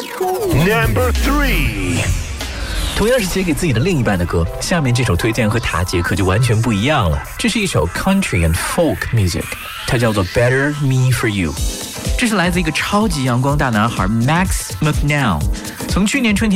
Number 3。 同样是写给自己的另一半的歌，下面这首推荐和塔杰克就完全不一样了。这是一首 country and folk music， 它叫做 Better Me For You。这是来自一个超级阳光大男孩 Max McNown， 从去年春天